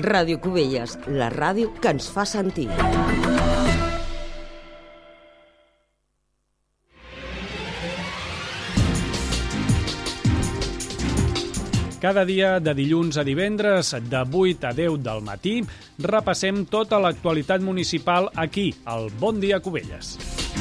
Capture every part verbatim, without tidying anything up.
Ràdio Cubelles, la ràdio que ens fa sentir. Cada dia, de dilluns a divendres, de vuit a deu del matí, repassem tota l'actualitat municipal aquí, al Bon Dia Cubelles.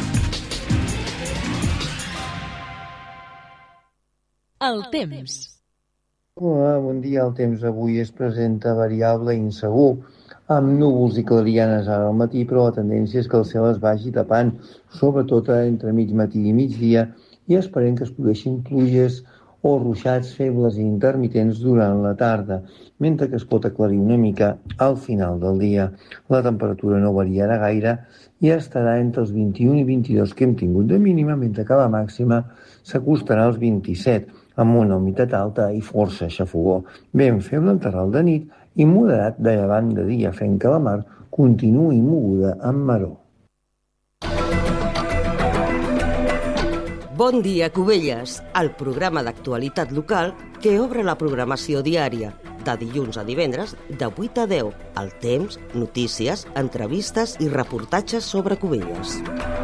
El temps. Hola, bon dia. El temps avui es presenta variable i insegur, amb núvols i clarianes ara al matí, però la tendència és que el cel es vagi tapant, sobretot entre mig matí i migdia, i esperem que es produeixin pluges o ruixats febles i intermitents durant la tarda, mentre que es pot aclarir una mica al final del dia. La temperatura no variarà gaire i estarà entre els vint-i-un i vint-i-dos que hem tingut de mínima, mentre que la màxima s'acostarà als vint-i-set, amb una humitat alta i força xafogó. Vent feble en terral de nit i moderat de llevant de dia, fent que la mar continuï moguda amb maror. Bon dia, Cubelles, el programa d'actualitat local que obre la programació diària, de dilluns a divendres, de vuit a deu. El temps, notícies, entrevistes i reportatges sobre Cubelles.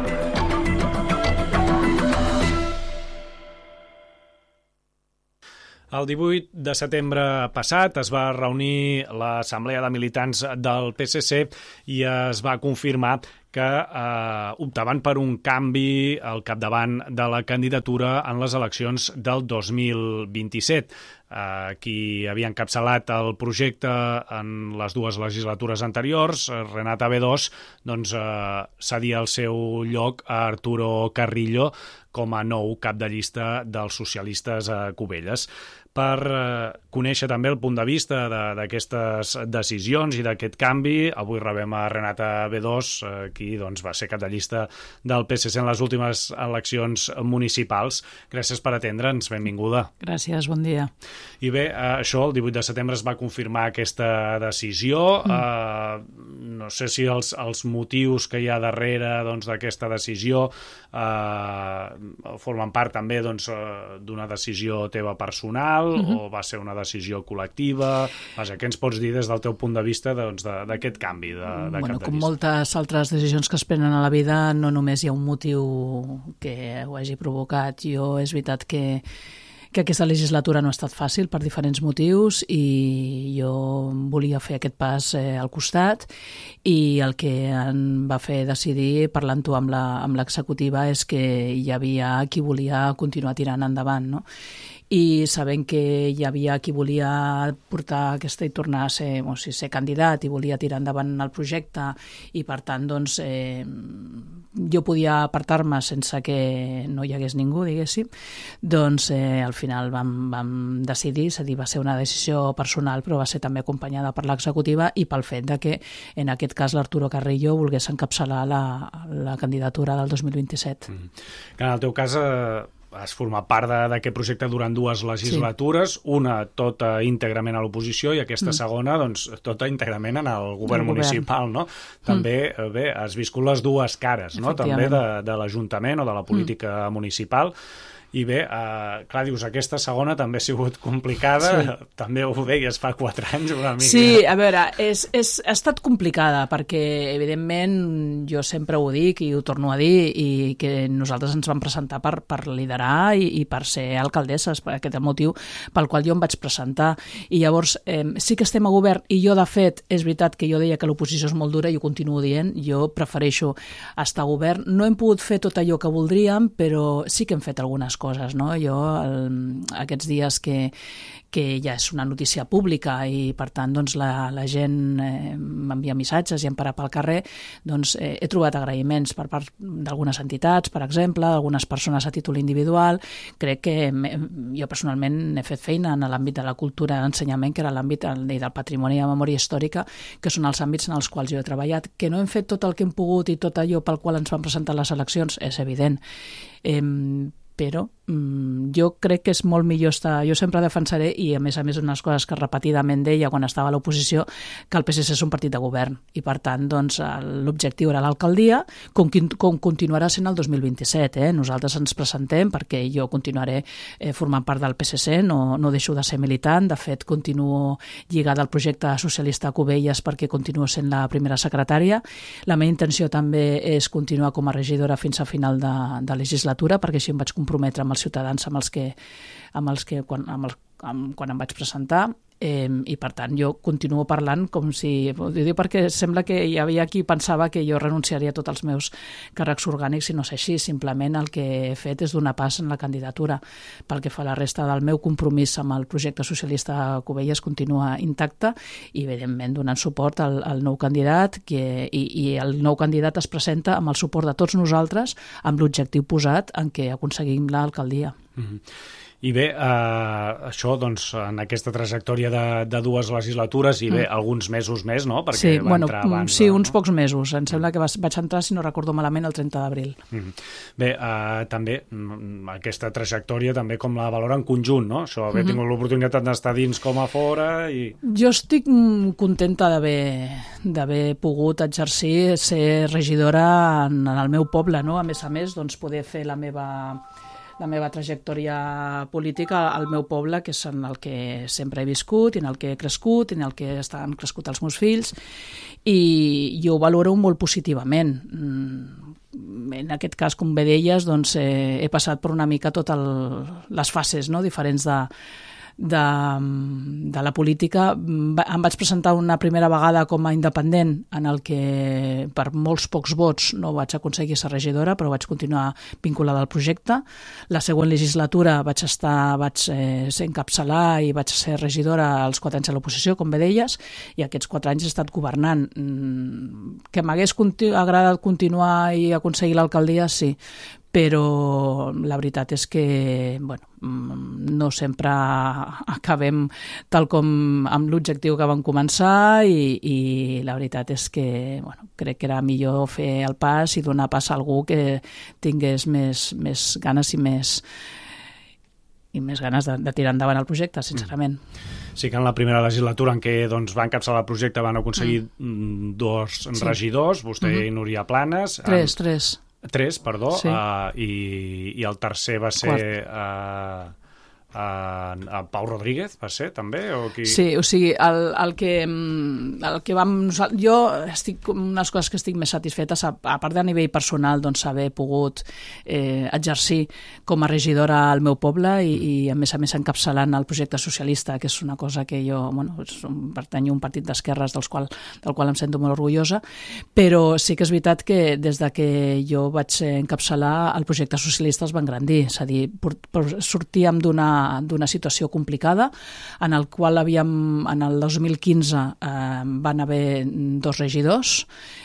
El divuit de setembre passat es va reunir l'Assemblea de Militants del P S C i es va confirmar que eh, optaven per un canvi al capdavant de la candidatura en les eleccions del dos mil vint-i-set. Eh, qui havia encapçalat el projecte en les dues legislatures anteriors, Renata B dos, doncs eh, cedia el seu lloc a Arturo Carrillo com a nou cap de llista dels socialistes a Cubelles. Per eh, conèixer també el punt de vista d'aquestes de, decisions i d'aquest canvi, avui rebem a Renata B dos, eh, qui doncs, va ser cap de llista del P S C en les últimes eleccions municipals. Gràcies per atendre'ns, benvinguda. Gràcies, bon dia. I bé, eh, això, el divuit de setembre es va confirmar aquesta decisió. Mm. Eh, no sé si els, els motius que hi ha darrere doncs, d'aquesta decisió eh, formen part també doncs, d'una decisió teva personal, mm-hmm. o va ser una decisió col·lectiva? Vaja, què ens pots dir des del teu punt de vista doncs, d'aquest canvi de, de bueno, cap de com llista? moltes altres decisions que es prenen a la vida, no només hi ha un motiu que ho hagi provocat. Jo, és veritat que que aquesta legislatura no ha estat fàcil per diferents motius i jo volia fer aquest pas eh, al costat, i el que em va fer decidir, parlant-ho amb la, amb l'executiva, és que hi havia qui volia continuar tirant endavant, no? I sabent que hi havia qui volia portar aquesta i tornar a ser, o sigui, ser candidat i volia tirar endavant el projecte, i per tant doncs, eh, jo podia apartar-me sense que no hi hagués ningú, diguéssim, doncs eh, al final vam, vam decidir, és a dir, va ser una decisió personal, però va ser també acompanyada per l'executiva i pel fet de que en aquest cas l'Arturo Carrillo volgués encapçalar la, la candidatura del dos mil vint-i-set. Mm. En el teu cas eh... has format part d'aquest projecte durant dues legislatures, sí. Una tota íntegrament a l'oposició i aquesta mm. segona doncs, tota íntegrament en el govern, el govern. municipal. No? També mm. bé, has viscut les dues cares, no? També de, de l'Ajuntament o de la política mm. municipal. I bé, eh, clar, dius, aquesta segona també ha sigut complicada, sí. També ho deies fa quatre anys una mica. Sí, a veure, és, és, ha estat complicada perquè, evidentment, jo sempre ho dic i ho torno a dir, i que nosaltres ens vam presentar per, per liderar i, i per ser alcaldesses, per aquest motiu pel qual jo em vaig presentar. I llavors, eh, sí que estem a govern, i jo, de fet, és veritat que jo deia que l'oposició és molt dura i ho continuo dient, jo prefereixo estar a govern. No hem pogut fer tot allò que voldríem, però sí que hem fet algunes coses, no? Jo, el, aquests dies que, que ja és una notícia pública i, per tant, doncs, la, la gent eh, m'envia missatges i em para pel carrer, doncs eh, he trobat agraïments per part d'algunes entitats, per exemple, d'algunes persones a títol individual. Crec que jo personalment he fet feina en l'àmbit de la cultura i l'ensenyament, que era l'àmbit del patrimoni i la memòria històrica, que són els àmbits en els quals jo he treballat. Que no hem fet tot el que hem pogut i tot allò pel qual ens van presentar les eleccions, és evident. Eh, però mm, jo crec que és molt millor estar... Jo sempre defensaré, i a més a més unes coses que repetidament deia quan estava a l'oposició, que el P S C és un partit de govern, i per tant doncs, l'objectiu era l'alcaldia, com, com continuarà sent el dos mil vint-i-set. Eh? Nosaltres ens presentem perquè jo continuaré eh, formant part del P S C, no, no deixo de ser militant, de fet continuo lligada al projecte socialista a Cubelles perquè continuo sent la primera secretària. La meva intenció també és continuar com a regidora fins a final de, de legislatura, perquè així em vaig comprometre amb els ciutadans amb els que, amb els que quan, amb el, amb, quan em vaig presentar, eh, i per tant jo continuo parlant com si... Ho dic perquè sembla que hi havia qui pensava que jo renunciaria a tots els meus càrrecs orgànics, i no és així, simplement el que he fet és donar pas en la candidatura. Pel que fa a la resta del meu compromís amb el projecte socialista a Cubelles continua intacte, i evidentment donant suport al, al nou candidat, que, i, i el nou candidat es presenta amb el suport de tots nosaltres, amb l'objectiu posat en què aconseguim l'alcaldia. Mm-hmm. I bé, eh, això doncs, en aquesta trajectòria de, de dues legislatures, i bé, mm. alguns mesos més, no? Perquè sí, va bueno, entrar abans. Sí, de, uns no? pocs mesos. Em sembla que vaig entrar, si no recordo malament, el trenta d'abril. Mm-hmm. Bé, eh, també aquesta trajectòria també com la valora en conjunt, no? Això, haver mm-hmm. tingut l'oportunitat d'estar dins com a fora i... Jo estic contenta d'haver pogut exercir, ser regidora en, en el meu poble, no? A més a més, doncs, poder fer la meva... la meva trajectòria política al meu poble, que és en el que sempre he viscut, i en el que he crescut, i en el que han crescut els meus fills, i jo ho valoro molt positivament. En aquest cas, com bé deies, doncs, eh, he passat per una mica totes les fases, no?, diferents de, de, de la política. Em vaig presentar una primera vegada com a independent, en el que per molts pocs vots no vaig aconseguir ser regidora, però vaig continuar vinculada al projecte. La següent legislatura vaig estar, vaig eh, ser encapçalar i vaig ser regidora als quatre anys a l'oposició, com bé deies, i aquests quatre anys he estat governant. Que m'hagués conti- agradat continuar i aconseguir l'alcaldia, sí, però la veritat és que bueno, no sempre acabem tal com amb l'objectiu que vam començar, i, i la veritat és que bueno, crec que era millor fer el pas i donar pas a algú que tingués més, més ganes i més i més ganes de, de tirar endavant el projecte, sincerament. Sí que en la primera legislatura en què doncs, va encapçalar el projecte van aconseguir mm. dos sí. regidors, vostè mm-hmm. i Núria Planes. Tres, amb... tres. Tres, perdó, sí. uh, i, i el tercer va ser uh, uh, Pau Rodríguez, va ser també? O qui... Sí, o sigui, el, el, que, el que vam... Jo estic, unes coses que estic més satisfetes, a, a part de nivell personal, doncs haver pogut eh, exercir com a regidora al meu poble i, i a més a més encapçalant el projecte socialista, que és una cosa que jo, bueno, pertanyo a un partit d'esquerres del qual, del qual em sento molt orgullosa, però sí que és veritat que des de que jo vaig encapçalar el projecte socialista es va engrandir, és a dir, per, per, sortíem d'una d'una situació complicada en el qual havíem, en el dos mil quinze eh, van haver dos regidors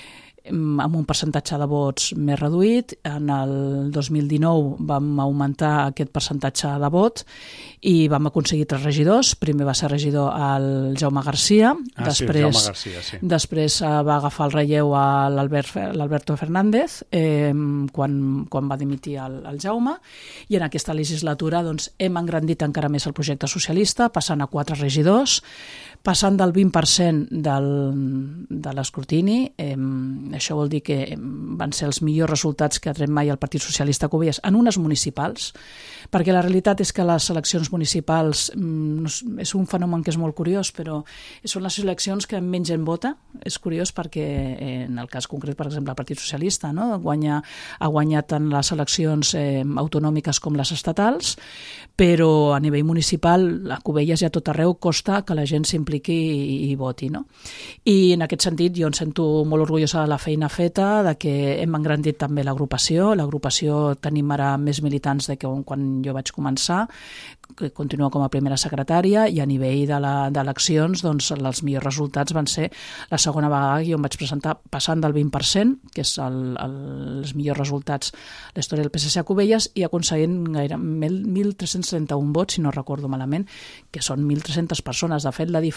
amb un percentatge de vots més reduït. En el dos mil dinou vam augmentar aquest percentatge de vot i vam aconseguir tres regidors. Primer va ser regidor el Jaume Garcia, ah, després, sí, Jaume Garcia, sí. després va agafar el relleu a l'Alberto Fernández eh, quan, quan va dimitir el, el Jaume, i en aquesta legislatura doncs, hem engrandit encara més el projecte socialista, passant a quatre regidors, passant del vint per cent del, de l'escrutini. Eh, això vol dir que van ser els millors resultats que ha tret mai el Partit Socialista a Cubelles en unes municipals, perquè la realitat és que les eleccions municipals mm, és un fenomen que és molt curiós, però són les eleccions que menys gent vota. És curiós perquè en el cas concret, per exemple, el Partit Socialista, no? Guanya, ha guanyat tant les eleccions eh, autonòmiques com les estatals, però a nivell municipal a Cubelles i a tot arreu costa que la gent s'impliqui i, i voti, no? I en aquest sentit jo em sento molt orgullosa de la feina feta, de que hem engrandit també l'agrupació. L'agrupació tenim ara més militants de que quan jo vaig començar, que continua com a primera secretària, i a nivell d'eleccions doncs, els millors resultats van ser la segona vegada que jo em vaig presentar passant del vint per cent, que és el, el, els millors resultats de la història del P S C a Cubelles, i aconseguint gaire mil tres-cents trenta-un vots, si no recordo malament, que són mil tres-centes persones. De fet, la diferència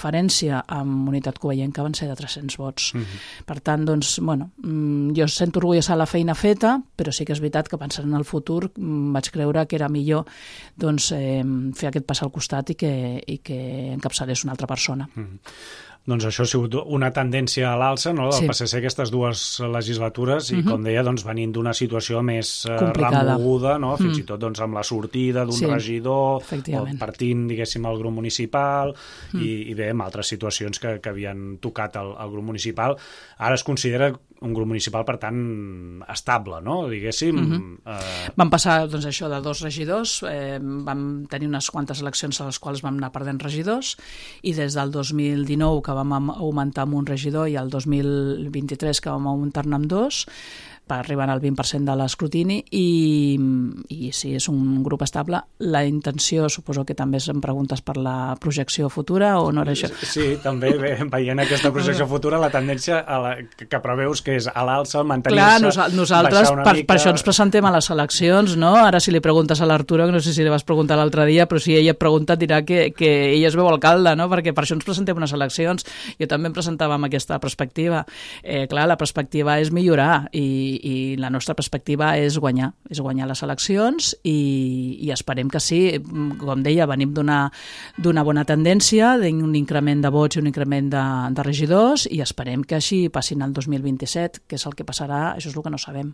diferència amb Unitat Covellenca van ser de tres-cents vots. Mm-hmm. Per tant, doncs, bueno, jo sento orgullosa de la feina feta, però sí que és veritat que pensant en el futur vaig creure que era millor doncs, eh, fer aquest pas al costat i que, i que encapçalés una altra persona. Mm-hmm. Doncs això ha sigut una tendència a l'alça, no?, del sí. P S C aquestes dues legislatures i, mm-hmm. com deia, doncs, venint d'una situació més eh, remoguda, no?, fins mm. i tot doncs, amb la sortida d'un sí. regidor, o partint, diguéssim, el grup municipal mm. i, i bé, amb altres situacions que, que havien tocat el, el grup municipal. Ara es considera un grup municipal, per tant, estable, no?, diguéssim. Mm-hmm. eh... Vam passar, doncs, això de dos regidors, eh, vam tenir unes quantes eleccions a les quals vam anar perdent regidors, i des del dos mil dinou, que vam augmentar amb un regidor, i el dos mil vint-i-tres que vam augmentar-ne amb dos, per arribar al vint per cent de l'escrutini, i, i sí, és un grup estable. La intenció, suposo que també em preguntes per la projecció futura, o no era això? Sí, també, bé, veient aquesta projecció futura, la tendència a la, que preveus que és a l'alça, mantenir-se, clar, nos, nosaltres, per, mica... per això ens presentem a les eleccions, no? Ara si li preguntes a l'Arturo, que no sé si li vas preguntar l'altre dia, però si ella et pregunta, dirà que, que ella es veu alcalde, no? Perquè per això ens presentem unes eleccions. Jo també em presentava amb aquesta perspectiva. Eh, clar, la perspectiva és millorar, i i la nostra perspectiva és guanyar, és guanyar les eleccions, i, i esperem que sí. Com deia, venim d'una d'una bona tendència, d'un increment de vots i un increment de, de regidors, i esperem que així passin al dos mil vint-i-set, que és el que passarà, això és el que no sabem.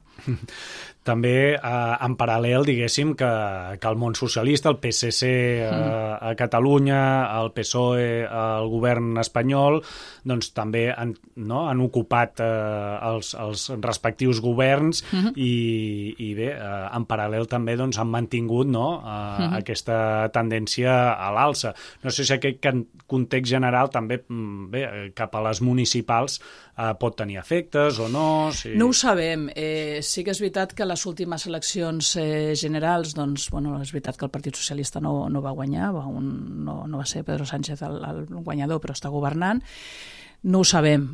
També, eh, en paral·lel, diguéssim, que, que el món socialista, el P S C eh, mm. a Catalunya, el P S O E, el govern espanyol, doncs també han, no, han ocupat eh, els, els respectius governs, mm-hmm. i, i bé, eh, en paral·lel també doncs, han mantingut, no, eh, mm-hmm. aquesta tendència a l'alça. No sé si aquest context general també, bé, cap a les municipals eh, pot tenir efectes o no. Si... No ho sabem. Eh, sí que és veritat que les últimes eleccions eh, generals, doncs, bueno, és veritat que el Partit Socialista no, no va guanyar, va un, no, no va ser Pedro Sánchez el, el guanyador, però està governant. No ho sabem.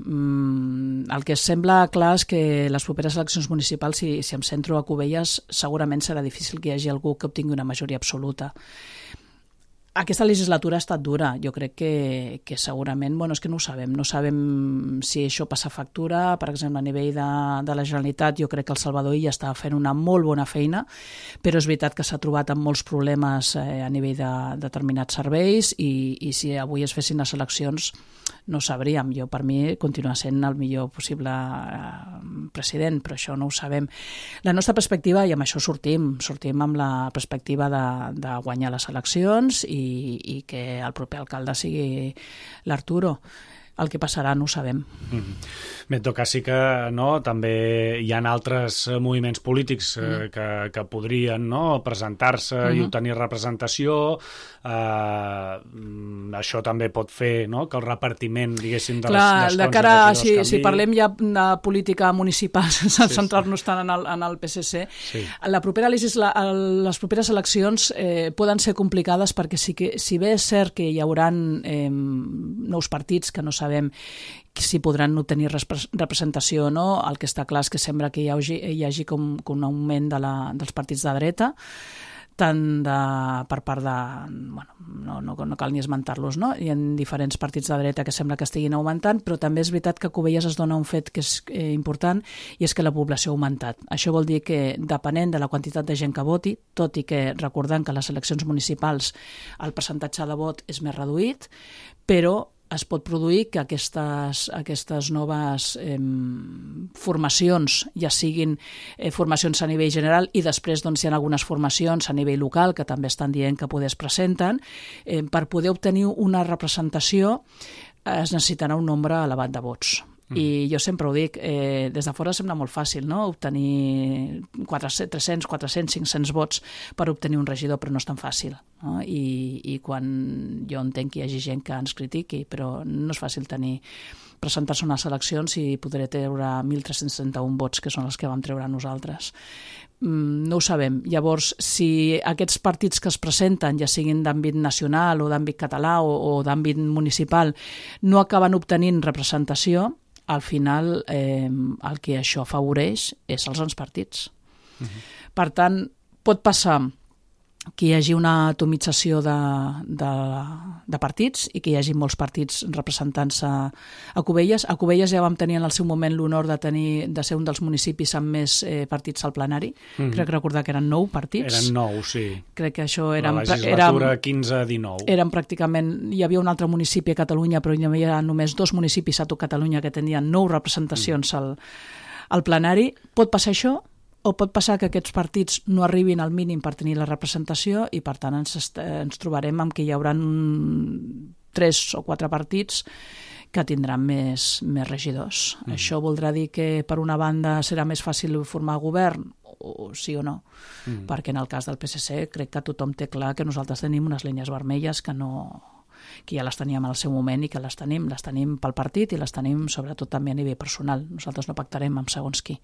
Mm, el que sembla clar és que les properes eleccions municipals, si, si em centro a Cubelles, segurament serà difícil que hi hagi algú que obtingui una majoria absoluta. Aquesta legislatura ha estat dura. Jo crec que, que segurament, bueno, és que no ho sabem. No sabem si això passa factura. Per exemple, a nivell de, de la Generalitat, jo crec que el Salvador Illa està fent una molt bona feina, però és veritat que s'ha trobat amb molts problemes eh, a nivell de, de determinats serveis, i, i si avui es fessin les eleccions no sabríem. Jo, per mi, continua sent el millor possible eh, president, però això no ho sabem. La nostra perspectiva, i amb això sortim, sortim amb la perspectiva de, de guanyar les eleccions, i I, i que el proper alcalde sigui l'Arturo. El que passarà no ho sabem. Mm-hmm. Bé, en tot cas sí que no, també hi ha altres moviments polítics eh, mm. que, que podrien, no, presentar-se mm-hmm. i obtenir representació. Eh, això també pot fer, no, que el repartiment, diguéssim, de Clar, les de cara, si, si parlem ja de política municipal, sense sí, centrar-nos sí. tant en el, en el P S C, sí. la propera legisla, les properes eleccions eh, poden ser complicades, perquè sí que, si bé és cert que hi haurà eh, nous partits que no sabem sabem si podran obtenir representació o no, el que està clar és que sembla que hi hagi, hi hagi com, com un augment de la, dels partits de dreta, tant de, per part de... Bueno, no, no, no cal ni esmentar-los, no? Hi ha diferents partits de dreta que sembla que estiguin augmentant, però també és veritat que a Cubelles es dona un fet que és eh, important, i és que la població ha augmentat. Això vol dir que, depenent de la quantitat de gent que voti, tot i que recordant que a les eleccions municipals el percentatge de vot és més reduït, però es pot produir que aquestes, aquestes noves eh, formacions, ja siguin eh, formacions a nivell general, i després doncs, hi ha algunes formacions a nivell local que també estan dient que poder es presenten, eh, per poder obtenir una representació eh, es necessitarà un nombre elevat de vots. Mm. I jo sempre ho dic, eh, des de fora sembla molt fàcil, no?, obtenir tres-cents, quatre-cents, cinc-cents vots per obtenir un regidor, però no és tan fàcil, no? I, i quan jo entenc que hi hagi gent que ens critiqui, però no és fàcil tenir presentar-se a unes eleccions i poder treure mil tres-cents trenta-un vots, que són els que vam treure nosaltres. No ho sabem. Llavors, si aquests partits que es presenten, ja siguin d'àmbit nacional o d'àmbit català o, o d'àmbit municipal, no acaben obtenint representació, al final eh, el que això afavoreix és els grans partits. Uh-huh. Per tant, pot passar que hi hagi una atomització de, de, de partits i que hi hagi molts partits representant-se a Cubelles. A Cubelles ja vam tenir en el seu moment l'honor de tenir de ser un dels municipis amb més eh, partits al plenari. Mm-hmm. Crec recordar que eren nou partits. Eren nou, sí. Crec que això eren... La legislatura quinze dinou. Eren pràcticament... Hi havia un altre municipi a Catalunya, però hi havia només dos municipis a tot Catalunya que tenien nou representacions mm. al, al plenari. Pot passar això? O pot passar que aquests partits no arribin al mínim per tenir la representació i, per tant, ens, ens trobarem amb que hi haurà tres o quatre partits que tindran més, més regidors. Mm. Això voldrà dir que, per una banda, serà més fàcil formar govern, o sí o no? Mm. Perquè en el cas del P S C crec que tothom té clar que nosaltres tenim unes línies vermelles que no... que ja les teníem al seu moment i que les tenim, les tenim pel partit i les tenim sobretot també a nivell personal. Nosaltres no pactarem amb segons qui.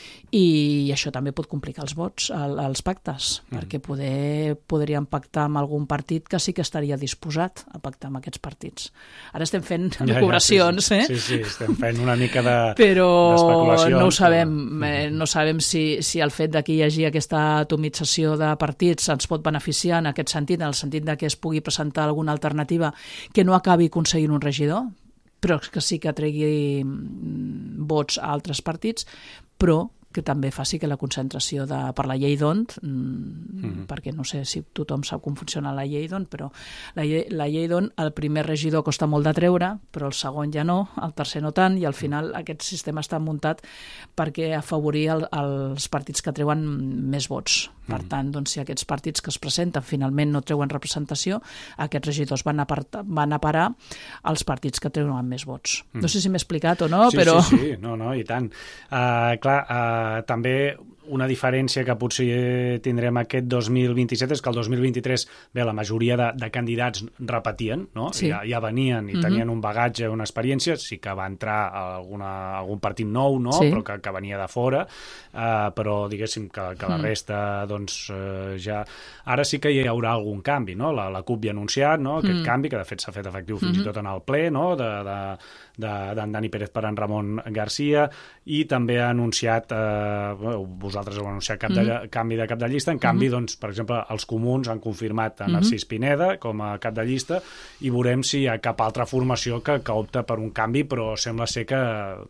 I això també pot complicar els vots, el, els pactes, mm. perquè poder, podríem pactar amb algun partit que sí que estaria disposat a pactar amb aquests partits. Ara estem fent ja, decoracions, ja, sí, sí. eh? Sí, sí, estem fent una mica de però d'especulacions. No ho sabem, però... eh, no sabem si, si el fet de que hi hagi aquesta atomització de partits ens pot beneficiar en aquest sentit, en el sentit de que es pugui presentar alguna alternativa que no acabi aconseguint un regidor, però que sí que tregui vots a altres partits, però que també faci que la concentració de, per la llei d'O N T, mm-hmm. perquè no sé si tothom sap com funciona la llei d'O N T, però la llei, la llei d'O N T, el primer regidor costa molt de treure, però el segon ja no, el tercer no tant, i al final aquest sistema està muntat perquè afavorir el, els partits que treuen més vots. Per tant, doncs, si aquests partits que es presenten finalment no treuen representació, aquests regidors van a, part, van a parar als partits que treuen més vots. Mm. No sé si m'he explicat o no, sí, però... Sí, sí, no, no, i tant. Uh, clar, uh, també una diferència que potser tindrem aquest dos mil vint-i-set és que el dos mil vint-i-tres, bé, la majoria de, de candidats repetien, no? Sí. Ja, ja venien i mm-hmm. tenien un bagatge, una experiència, sí que va entrar alguna, algun partit nou, no? Sí. Però que, que venia de fora, uh, però diguéssim que, que la resta, doncs, uh, ja... Ara sí que hi haurà algun canvi, no? La, la CUP ja ha anunciat, no?, aquest mm. canvi, que de fet s'ha fet efectiu fins mm-hmm. i tot en el ple, no?, de, de, de, d'en Dani Pérez per en Ramon Garcia, i també ha anunciat, eh, vosaltres heu anunciat cap de, mm-hmm. canvi de cap de llista, en canvi, mm-hmm. doncs, per exemple, els comuns han confirmat a Narcís mm-hmm. Pineda com a cap de llista, i veurem si hi ha cap altra formació que, que opta per un canvi, però sembla ser que,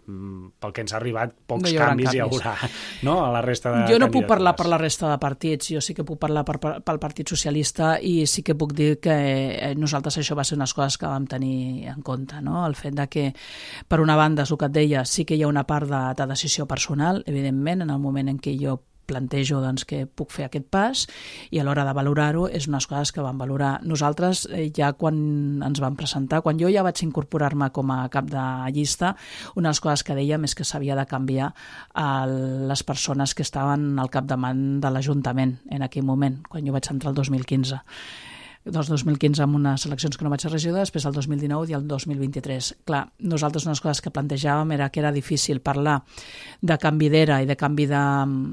pel que ens ha arribat, pocs no hi canvis, canvis hi haurà, no?, a la resta de jo no puc parlar per la resta de partits, jo sí que puc parlar per, per, pel Partit Socialista, i sí que puc dir que nosaltres això va ser unes coses que vam tenir en compte, no?, el fet de que, per una banda, és el que et deia, sí que hi ha una part de, de decisió personal, evidentment, en el moment en què jo plantejo doncs, que puc fer aquest pas, i a l'hora de valorar-ho és unes coses que vam valorar. Nosaltres, eh, ja quan ens vam presentar, quan jo ja vaig incorporar-me com a cap de llista, una de les coses que dèiem és que s'havia de canviar a les persones que estaven al capdavant de l'Ajuntament en aquell moment, quan jo vaig entrar el dos mil quinze. Doncs dos mil quinze amb unes eleccions que no vaig ser regidora, després el dos mil dinou i el dos mil vint-i-tres. Clar, nosaltres unes coses que plantejàvem era que era difícil parlar de canvi d'era i de canvi de,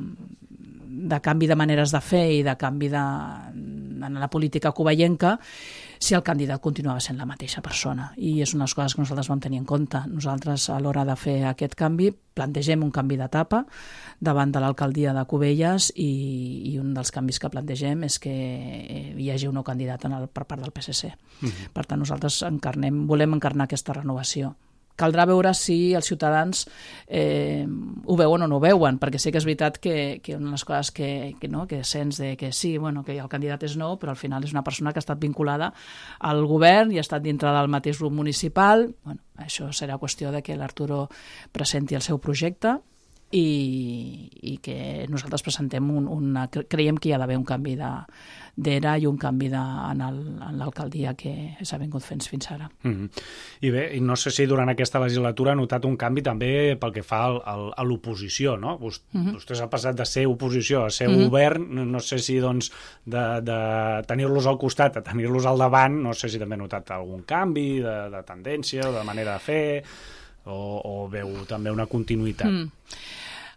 de canvi de maneres de fer i de canvi de, en la política cubayenca si el candidat continuava sent la mateixa persona. I és unes coses que nosaltres vam tenir en compte. Nosaltres, a l'hora de fer aquest canvi, plantegem un canvi d'etapa davant de l'alcaldia de Cubelles, i, i un dels canvis que plantegem és que hi hagi un nou candidat en el, per part del P S C. Mm-hmm. Per tant, nosaltres encarnem, volem encarnar aquesta renovació. Caldrà veure si els ciutadans eh, ho veuen o no ho veuen, perquè sí que és veritat que, que una de les coses que, que, no, que sents de que sí, bueno, que el candidat és nou, però al final és una persona que ha estat vinculada al govern i ha estat dintre del mateix grup municipal. Bueno, això serà qüestió de que l'Arturo presenti el seu projecte i, i que nosaltres presentem un, una... Creiem que hi ha d'haver un canvi de, d'era i un canvi de, en, el, en l'alcaldia que s'ha vingut fent fins ara. Mm-hmm. I bé, no sé si durant aquesta legislatura ha notat un canvi també pel que fa al, al, a l'oposició, no? Vos, mm-hmm. Vostès han passat de ser oposició a ser mm-hmm. govern, no sé si doncs de, de tenir-los al costat a tenir-los al davant, no sé si també ha notat algun canvi de, de tendència o de manera de fer, o, o veu també una continuïtat. Mm.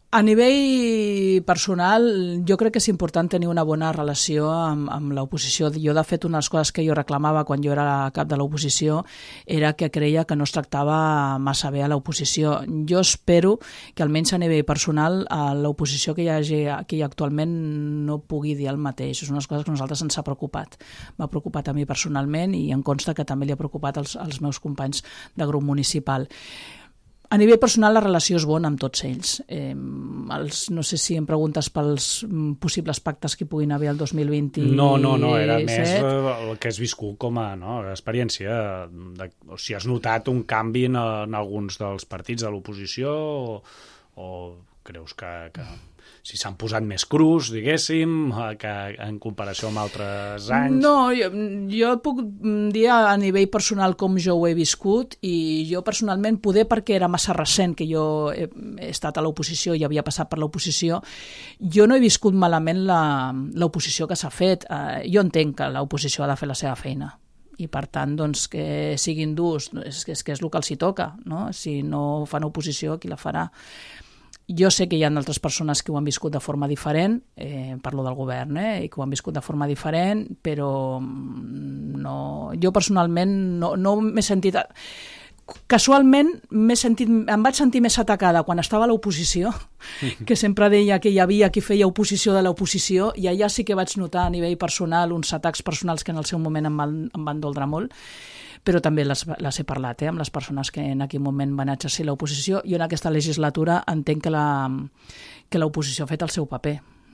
A nivell personal, jo crec que és important tenir una bona relació amb, amb l'oposició. Jo, de fet, una de les coses que jo reclamava quan jo era cap de l'oposició era que creia que no es tractava massa bé a l'oposició. Jo espero que, almenys a nivell personal, a l'oposició que hi hagi aquí actualment no pugui dir el mateix. És una de les coses que a nosaltres ens ha preocupat. M'ha preocupat a mi personalment i em consta que també li ha preocupat als, als meus companys de grup municipal. A nivell personal, la relació és bona amb tots ells. Eh, els, no sé si em preguntes pels possibles pactes que puguin haver el dos mil vint-i-set. No, no, no, era més el que has viscut com a no, experiència. De, o si has notat un canvi en, en alguns dels partits de l'oposició o, o creus que... que... si s'han posat més crus, diguéssim, que en comparació amb altres anys? No, jo, jo puc dir a nivell personal com jo ho he viscut, i jo personalment, poder perquè era massa recent que jo he, he estat a l'oposició i havia passat per l'oposició, jo no he viscut malament l'oposició que s'ha fet. Eh, jo entenc que l'oposició ha de fer la seva feina, i per tant, doncs, que siguin durs, és, és que és el que els hi toca, no? Si no fan oposició, qui la farà? Jo sé que hi ha altres persones que ho han viscut de forma diferent, eh, parlo del govern, eh, i que ho han viscut de forma diferent, però no, jo personalment no, no m'he sentit... Casualment m'he sentit, em vaig sentir més atacada quan estava a l'oposició, que sempre deia que hi havia qui feia oposició de l'oposició, i allà sí que vaig notar a nivell personal uns atacs personals que en el seu moment em van, em van doldre molt, però també les, les he parlat eh, amb les persones que en aquell moment van exercir l'oposició. Jo en aquesta legislatura entenc que la, que l'oposició ha fet el seu paper.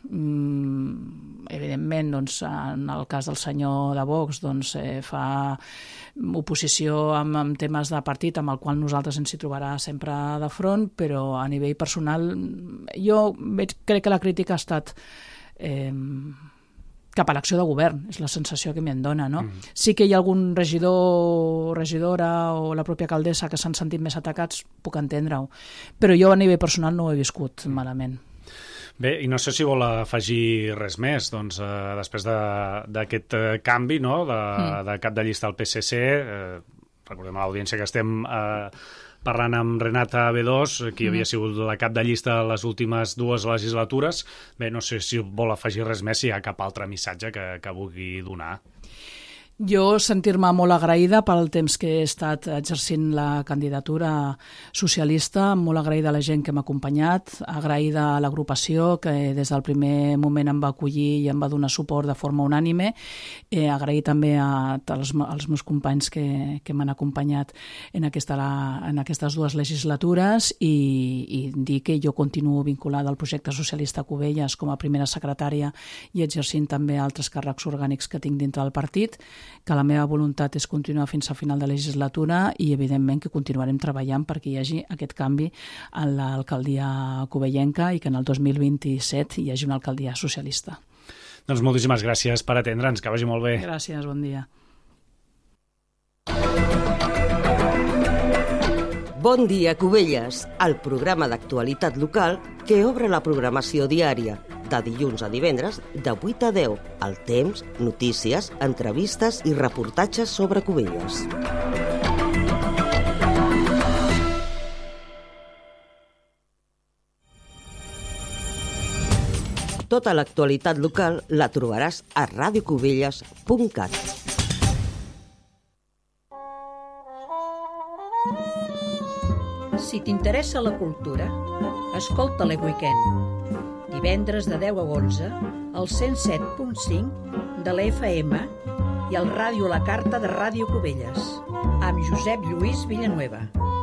Mm, evidentment, doncs, en el cas del senyor de Vox, doncs, eh, fa oposició amb, amb temes de partit amb el qual nosaltres ens hi trobarà sempre de front, però a nivell personal jo veig, crec que la crítica ha estat... Eh, cap a l'acció de govern, és la sensació que me'n dona, no? Mm. Sí que hi ha algun regidor o regidora o la pròpia alcaldessa que s'han sentit més atacats, puc entendre-ho, però jo a nivell personal no ho he viscut mm. malament. Bé, i no sé si vol afegir res més, doncs, eh, després d'aquest eh, canvi, no?, de, mm. de cap de llista al P S C, eh, recordem a l'audiència que estem... Eh, parlant amb Renata B dos, qui havia sigut la cap de llista les últimes dues legislatures. Bé, no sé si vol afegir res més, si hi ha cap altre missatge que, que vulgui donar. Jo sentir-me molt agraïda pel temps que he estat exercint la candidatura socialista, molt agraïda a la gent que m'ha acompanyat, agraïda a l'agrupació que des del primer moment em va acollir i em va donar suport de forma unànime, eh, agrair també a, als, als meus companys que, que m'han acompanyat en, aquesta, en aquestes dues legislatures i, i dir que jo continuo vinculada al projecte socialista Cubelles com a primera secretària i exercint també altres càrrecs orgànics que tinc dintre del partit, que la meva voluntat és continuar fins a final de legislatura i, evidentment, que continuarem treballant perquè hi hagi aquest canvi a l'alcaldia cubellenca i que en el dos mil vint-i-set hi hagi una alcaldia socialista. Doncs moltíssimes gràcies per atendre'ns, que vagi molt bé. Gràcies, bon dia. Bon dia, Cubelles, el programa d'actualitat local que obre la programació diària, de dilluns a divendres, de vuit a deu, al Temps, notícies, entrevistes i reportatges sobre Cubelles. Tota l'actualitat local la trobaràs a radio cubelles punt cat. Si t'interessa la cultura, escolta l'E Weekend. Divendres de deu a onze, al cent set punt cinc de la F M i al Ràdio La Carta de Ràdio Cubelles, amb Josep Lluís Villanueva.